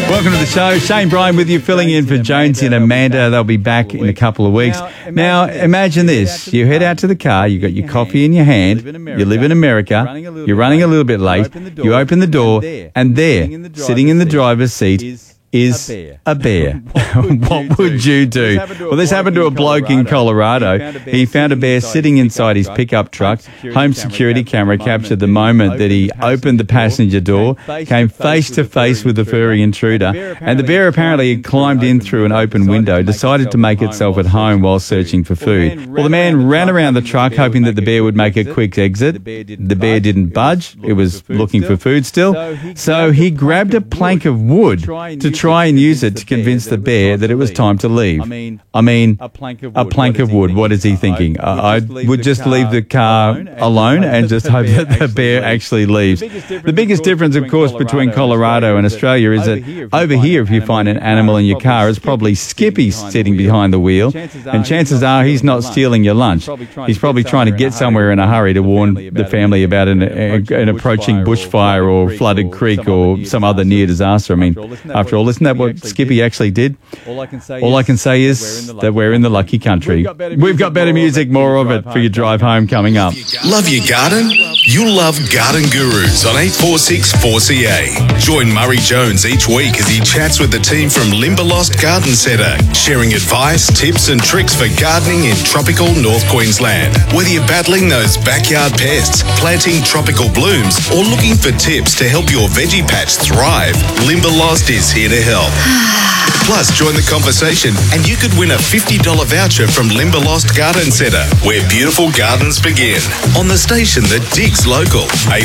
Welcome to the show. Shane Bryan with you, filling in for Jonesy and Amanda. They'll be back in a couple of weeks. Now, imagine this. You head out to the car, you got your coffee in your hand, you live in America, you're running a little bit late, you open the door, and there, sitting in the driver's seat, is a bear. What would you do? Well, this happened to a bloke in Colorado. He found a bear sitting inside his pickup truck. Home security camera captured the moment that he opened the passenger door, came face to face with the furry intruder, and the bear apparently had climbed in through an open window, decided to make itself at home while searching for food. Well, the man ran around the truck hoping that the bear would make a quick exit. The bear didn't budge. It was looking for food still. So he grabbed a plank of wood to try and use it to convince the bear that it was time to leave. I mean, a plank of wood. What is he thinking? I would just leave the car alone and just hope that the bear actually leaves. The biggest difference, of course, between Colorado and Australia is that over here, if you find an animal in your car, it's probably Skippy sitting behind the wheel, and chances are he's not stealing your lunch. He's probably trying to get somewhere in a hurry to warn the family about an approaching bushfire or flooded creek or some other near disaster. I mean, after all, isn't that what Skippy actually did? All I can say is that we're in the lucky country. We've got better music, more of it for your drive home coming up. Love your garden? You'll love Garden Gurus on 846 4CA. Join Murray Jones each week as he chats with the team from Limberlost Garden Centre, sharing advice, tips and tricks for gardening in tropical North Queensland. Whether you're battling those backyard pests, planting tropical blooms, or looking for tips to help your veggie patch thrive, Limberlost is here to help. Plus, join the conversation and you could win a $50 voucher from Limberlost Garden Centre, where beautiful gardens begin. On the station that digs local,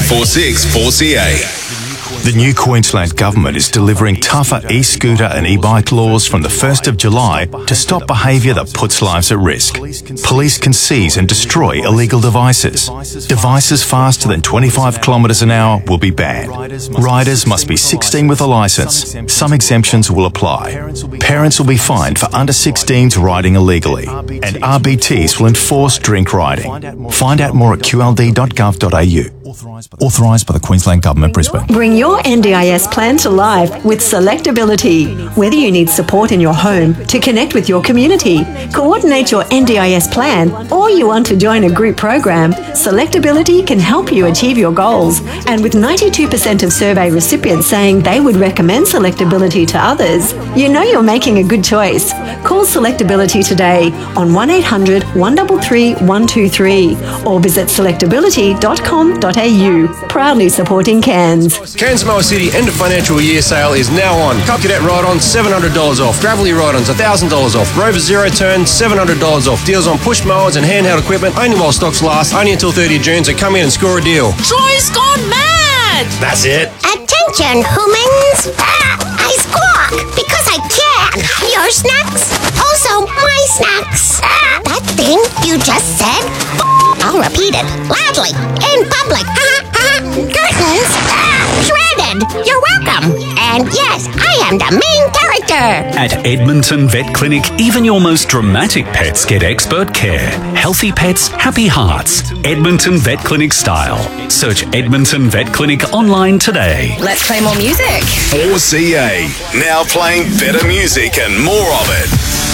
846 4CA. The new Queensland Government is delivering tougher e-scooter and e-bike laws from the 1st of July to stop behaviour that puts lives at risk. Police can seize and destroy illegal devices. Devices faster than 25 kilometres an hour will be banned. Riders must be 16 with a licence. Some exemptions will apply. Parents will be fined for under 16s riding illegally. And RBTs will enforce drink riding. Find out more at qld.gov.au. Authorised by the Queensland Government, Brisbane. Bring your NDIS plan to life with Selectability. Whether you need support in your home to connect with your community, coordinate your NDIS plan, or you want to join a group program, Selectability can help you achieve your goals. And with 92% of survey recipients saying they would recommend Selectability to others, you know you're making a good choice. Call Selectability today on 1800 133 123 or visit selectability.com.au. Proudly supporting Cairns. Cairns Mower City end of financial year sale is now on. Cup Cadet ride-on $700 off. Gravely ride-ons $1,000 off. Rover Zero Turn $700 off. Deals on push mowers and handheld equipment only while stocks last. Only until 30 June, so come in and score a deal. Troy's gone mad! That's it. Attention, humans! I squawk because I can. Your snacks, also my snacks. That thing you just said? I'll repeat it loudly in public. Curtains shredded. You're welcome. And yes, I am the main character. At Edmonton Vet Clinic, even your most dramatic pets get expert care. Healthy pets, happy hearts. Edmonton Vet Clinic style. Search Edmonton Vet Clinic online today. Let's play more music. 4CA, now playing better music and more of it.